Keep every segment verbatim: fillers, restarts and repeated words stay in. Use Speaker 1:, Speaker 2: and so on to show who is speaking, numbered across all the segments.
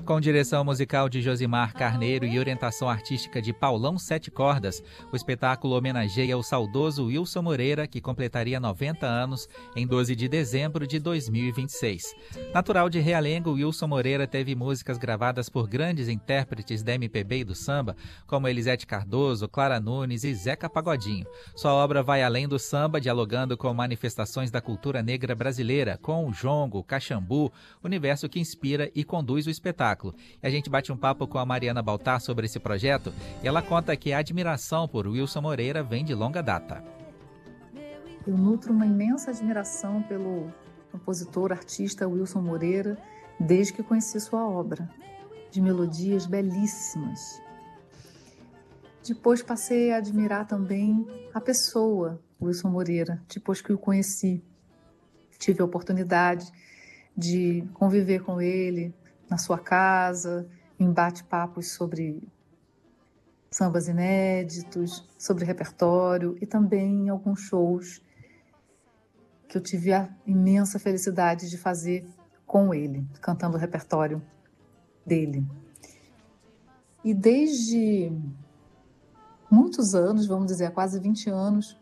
Speaker 1: Com direção musical de Josimar Carneiro e orientação artística de Paulão Sete Cordas, o espetáculo homenageia o saudoso Wilson Moreira, que completaria noventa anos em doze de dezembro de dois mil e vinte e seis. Natural de Realengo, Wilson Moreira teve músicas gravadas por grandes intérpretes da M P B e do samba, como Elisete Cardoso, Clara Nunes e Zeca Pagodinho. Sua obra vai além do samba, dialogando com manifestações da cultura negra brasileira, com o jongo, o caxambu, universo que inspira e conduz o espetáculo. E a gente bate um papo com a Mariana Baltar sobre esse projeto e ela conta que a admiração por Wilson Moreira vem de longa data.
Speaker 2: Eu nutro uma imensa admiração pelo compositor, artista Wilson Moreira, desde que conheci sua obra, de melodias belíssimas. Depois passei a admirar também a pessoa Wilson Moreira, depois que o conheci. Tive a oportunidade de conviver com ele na sua casa, em bate-papos sobre sambas inéditos, sobre repertório e também em alguns shows que eu tive a imensa felicidade de fazer com ele, cantando o repertório dele. E desde muitos anos, vamos dizer, há quase vinte anos,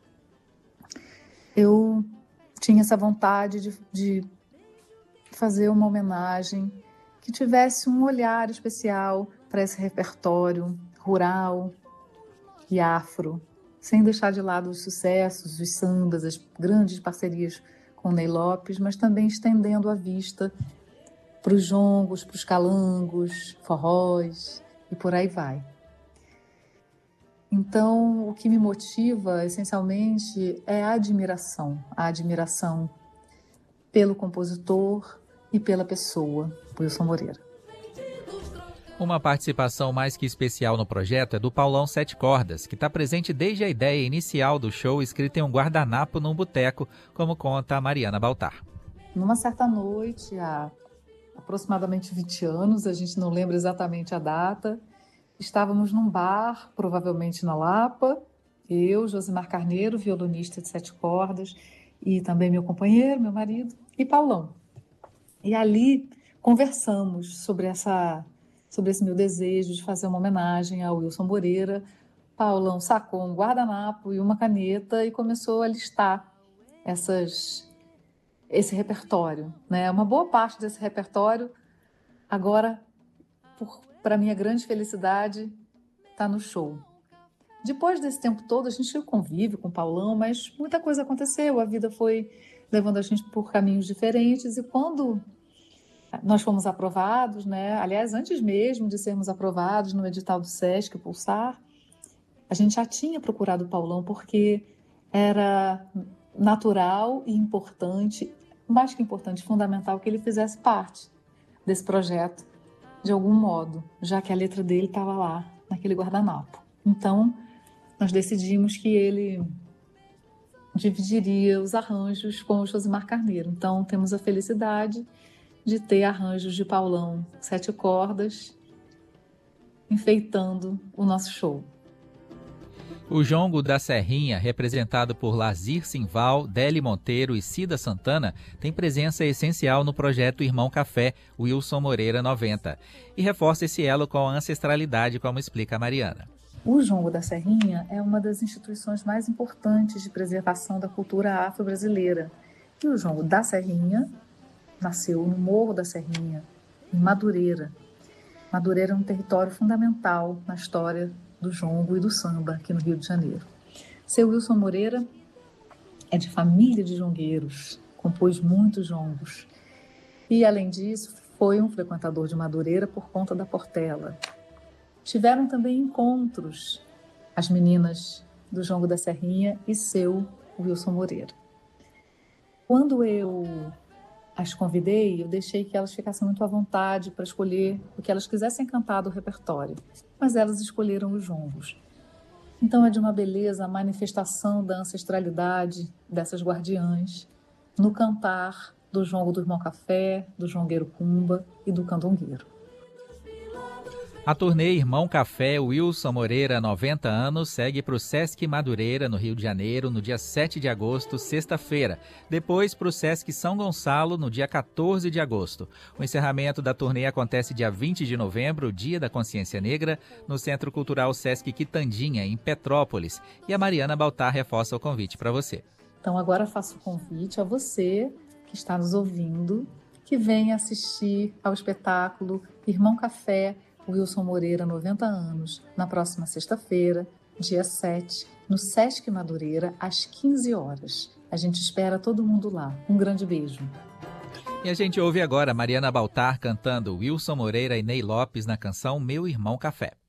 Speaker 2: eu tinha essa vontade de, de fazer uma homenagem que tivesse um olhar especial para esse repertório rural e afro, sem deixar de lado os sucessos, os sambas, as grandes parcerias com Ney Lopes, mas também estendendo a vista para os jongos, para os calangos, forróis e por aí vai. Então, o que me motiva, essencialmente, é a admiração, a admiração pelo compositor e pela pessoa, Wilson Moreira.
Speaker 1: Uma participação mais que especial no projeto é do Paulão Sete Cordas, que está presente desde a ideia inicial do show, escrita em um guardanapo num boteco, como conta a Mariana Baltar.
Speaker 2: Numa certa noite, há aproximadamente vinte anos, a gente não lembra exatamente a data, estávamos num bar, provavelmente na Lapa, eu, Josimar Carneiro, violonista de sete cordas, e também meu companheiro, meu marido, e Paulão. E ali conversamos sobre, essa, sobre esse meu desejo de fazer uma homenagem ao Wilson Moreira. Paulão sacou um guardanapo e uma caneta e começou a listar essas, esse repertório, né? Uma boa parte desse repertório, agora, para minha grande felicidade, está no show. Depois desse tempo todo, a gente convive com o Paulão, mas muita coisa aconteceu, a vida foi levando a gente por caminhos diferentes, e quando nós fomos aprovados, né? Aliás, antes mesmo de sermos aprovados no edital do Sesc Pulsar, a gente já tinha procurado o Paulão porque era natural e importante, mais que importante, fundamental, que ele fizesse parte desse projeto de algum modo, já que a letra dele estava lá, naquele guardanapo. Então, nós decidimos que ele dividiria os arranjos com o Josimar Carneiro. Então, temos a felicidade de ter arranjos de Paulão Sete Cordas enfeitando o nosso show.
Speaker 1: O jongo da Serrinha, representado por Lazir Simval, Deli Monteiro e Cida Santana, tem presença essencial no projeto Irmão Café, Wilson Moreira noventa, e reforça esse elo com a ancestralidade, como explica a Mariana.
Speaker 2: O jongo da Serrinha é uma das instituições mais importantes de preservação da cultura afro-brasileira. E o jongo da Serrinha nasceu no Morro da Serrinha, em Madureira. Madureira é um território fundamental na história do jongo e do samba aqui no Rio de Janeiro. Seu Wilson Moreira é de família de jongueiros, compôs muitos jongos. E, além disso, foi um frequentador de Madureira por conta da Portela. Tiveram também encontros as meninas do jongo da Serrinha e seu Wilson Moreira. Quando eu as convidei, eu deixei que elas ficassem muito à vontade para escolher o que elas quisessem cantar do repertório, mas elas escolheram os jongos. Então é de uma beleza a manifestação da ancestralidade dessas guardiãs no cantar do jongo do Irmão Café, do jongueiro Cumba e do candongueiro.
Speaker 1: A turnê Irmão Café Wilson Moreira, noventa anos, segue para o Sesc Madureira, no Rio de Janeiro, no dia sete de agosto, sexta-feira. Depois para o Sesc São Gonçalo, no dia quatorze de agosto. O encerramento da turnê acontece dia vinte de novembro, Dia da Consciência Negra, no Centro Cultural Sesc Quitandinha, em Petrópolis. E a Mariana Baltar reforça o convite para você.
Speaker 2: Então agora faço o convite a você que está nos ouvindo, que venha assistir ao espetáculo Irmão Café Wilson Moreira, noventa anos, na próxima sexta-feira, dia sete, no Sesc Madureira, às quinze horas. A gente espera todo mundo lá. Um grande beijo.
Speaker 1: E a gente ouve agora Mariana Baltar cantando Wilson Moreira e Ney Lopes na canção Meu Irmão Café.